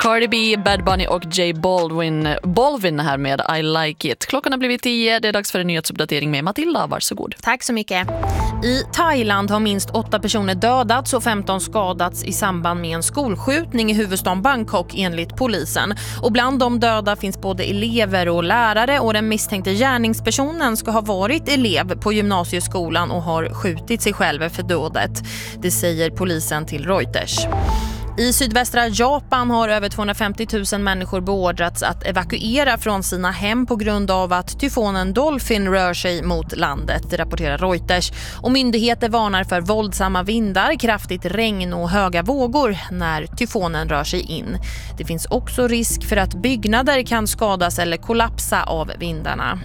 Cardi B, Bad Bunny och J Balvin här med I Like It. Klockan har blivit 10, det är dags för en nyhetsuppdatering med Matilda, varsågod. Tack så mycket. I Thailand har minst 8 personer dödats och 15 skadats i samband med en skolskjutning i huvudstaden Bangkok enligt polisen. Och bland de döda finns både elever och lärare, och den misstänkte gärningspersonen ska ha varit elev på gymnasieskolan och har skjutit sig själv efter dådet. Det säger polisen till Reuters. I sydvästra Japan har över 250 000 människor beordrats att evakuera från sina hem på grund av att tyfonen Dolphin rör sig mot landet, det rapporterar Reuters. Och myndigheter varnar för våldsamma vindar, kraftigt regn och höga vågor när tyfonen rör sig in. Det finns också risk för att byggnader kan skadas eller kollapsa av vindarna.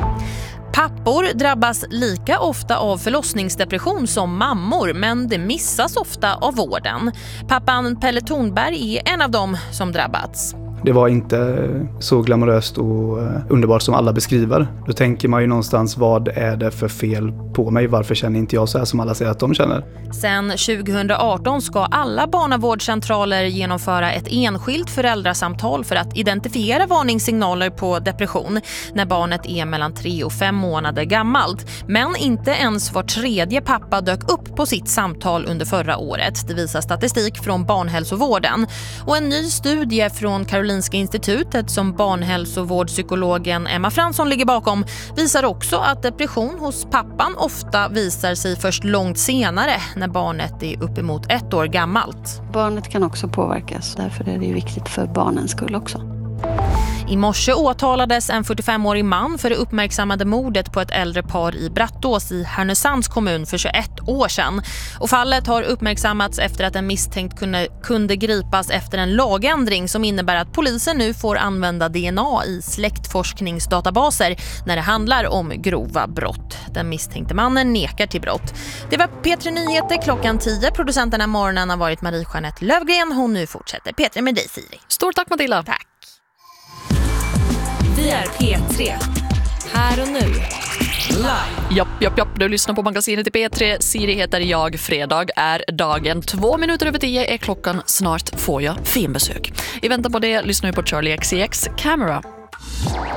Pappor drabbas lika ofta av förlossningsdepression som mammor, men det missas ofta av vården. Pappan Pelle Thornberg är en av dem som drabbats. Det var inte så glamoröst och underbart som alla beskriver. Då tänker man ju någonstans, vad är det för fel på mig? Varför känner inte jag så här som alla säger att de känner? Sen 2018 ska alla barnavårdscentraler genomföra ett enskilt föräldrasamtal för att identifiera varningssignaler på depression när barnet är mellan 3 och 5 månader gammalt. Men inte ens var tredje pappa dök upp på sitt samtal under förra året. Det visar statistik från barnhälsovården. Och en ny studie från Karolinska institutet som barnhälsovårdspsykologen Emma Fransson ligger bakom visar också att depression hos pappan ofta visar sig först långt senare när barnet är uppemot 1 år gammalt. Barnet kan också påverkas, därför är det ju viktigt för barnens skull också. I morse åtalades en 45-årig man för det uppmärksammade mordet på ett äldre par i Brattås i Härnösands kommun för 21 år sedan. Och fallet har uppmärksammats efter att en misstänkt kunde gripas efter en lagändring som innebär att polisen nu får använda DNA i släktforskningsdatabaser när det handlar om grova brott. Den misstänkte mannen nekar till brott. Det var P3 Nyheter klockan 10. Producenterna morgonen har varit Marie-Jeanette Lövgren. Hon nu fortsätter. P3 med dig, Siri. Stort tack, Matilda. Tack. Vi är P3. Här och nu. Live. Japp. Du lyssnar på magasinet i P3. Siri heter jag. Fredag är dagen. 2 minuter över 10 är klockan. Snart får jag finbesök. I väntan på det lyssnar vi på Charlie XCX Camera.